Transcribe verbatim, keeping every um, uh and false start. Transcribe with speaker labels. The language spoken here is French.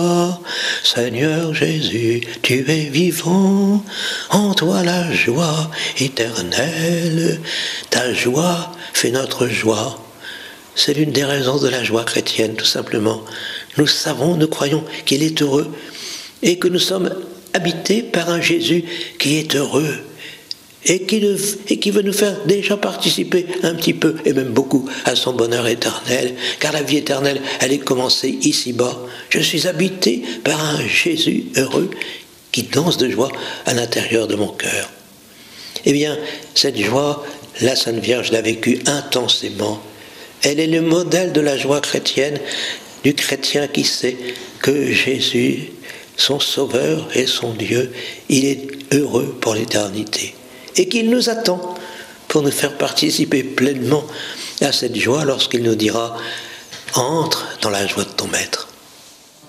Speaker 1: Seigneur Jésus, tu es vivant, en toi la joie éternelle, ta joie fait notre joie. C'est l'une des raisons de la joie chrétienne, tout simplement. Nous savons, nous croyons qu'il est heureux et que nous sommes habités par un Jésus qui est heureux et qui, ne, et qui veut nous faire déjà participer un petit peu, et même beaucoup, à son bonheur éternel, car la vie éternelle, elle est commencée ici-bas. Je suis habité par un Jésus heureux qui danse de joie à l'intérieur de mon cœur. Eh bien, cette joie, la Sainte Vierge l'a vécue intensément. Elle est le modèle de la joie chrétienne, du chrétien qui sait que Jésus, son Sauveur et son Dieu, il est heureux pour l'éternité. Et qu'il nous attend pour nous faire participer pleinement à cette joie lorsqu'il nous dira « Entre dans la joie de ton Maître ».